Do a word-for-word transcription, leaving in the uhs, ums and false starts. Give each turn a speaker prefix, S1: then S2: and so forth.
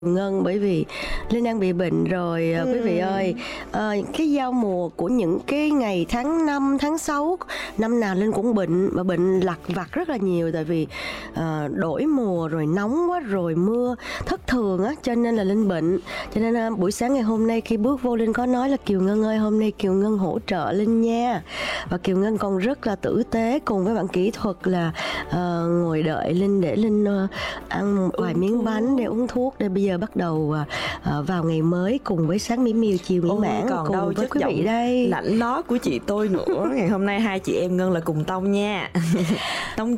S1: Ngân, bởi vì Linh đang bị bệnh rồi à, quý vị ơi. à, Cái giao mùa của những cái ngày tháng năm, tháng sáu, năm nào Linh cũng bệnh, mà bệnh lặt vặt rất là nhiều. Tại vì à, đổi mùa rồi nóng quá rồi mưa thất thường á, cho nên là Linh bệnh. Cho nên à, buổi sáng ngày hôm nay khi bước vô, Linh có nói là Kiều Ngân ơi, hôm nay Kiều Ngân hỗ trợ Linh nha. Và Kiều Ngân còn rất là tử tế cùng với bạn kỹ thuật là à, ngồi đợi Linh để Linh à, ăn một vài miếng bánh để uống thuốc, để bây giờ bắt đầu à, à, vào ngày mới cùng với sáng mỹ miều chiều mỹ
S2: Ôi,
S1: mãn
S2: còn
S1: cùng
S2: đâu
S1: với
S2: chất
S1: quý vị
S2: giọng
S1: đây.
S2: lạnh lót của chị tôi nữa. Ngày hôm nay hai chị em Ngân là cùng tông nha. Tông